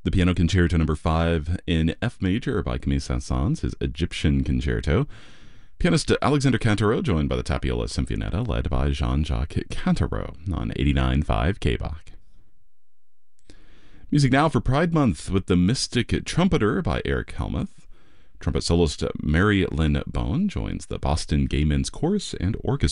The Piano Concerto Number 5 in F major by Camille Saint-Saëns, his Egyptian Concerto. Pianist Alexander Cantareau, joined by the Tapiola Sinfonietta, led by Jean-Jacques Cantareau on 89.5 K-Bach. Music now for Pride Month with The Mystic Trumpeter by Eric Helmuth. Trumpet soloist Mary Lynn Bone joins the Boston Gay Men's Chorus and Orchestra.